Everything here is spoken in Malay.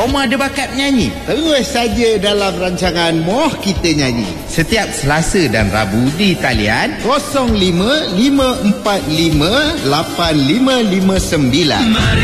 Koma ada bakat menyanyi? Terus saja dalam rancangan Moh Kita Nyanyi. Setiap Selasa dan Rabu di talian 05-545-8559.